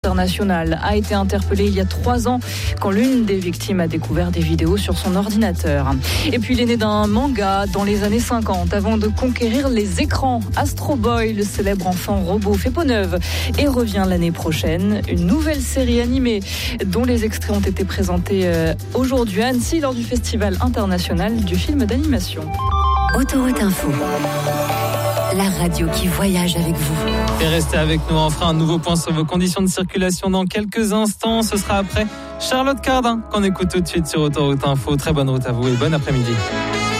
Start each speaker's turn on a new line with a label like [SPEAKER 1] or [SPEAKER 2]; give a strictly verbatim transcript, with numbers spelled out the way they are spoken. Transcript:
[SPEAKER 1] international a été interpellé il y a trois ans quand l'une des victimes a découvert des vidéos sur son ordinateur. Et puis il est né d'un manga dans les années cinquante avant de conquérir les écrans. Astro Boy, le célèbre enfant robot, fait peau neuve et revient l'année prochaine. Une nouvelle série animée dont les extraits ont été présentés aujourd'hui à Annecy lors du Festival international du film d'animation.
[SPEAKER 2] Autoroute Info, la radio qui voyage avec vous.
[SPEAKER 3] Et restez avec nous, on fera un nouveau point sur vos conditions de circulation dans quelques instants. Ce sera après Charlotte Cardin qu'on écoute tout de suite sur Autoroute Info. Très bonne route à vous et bon après-midi.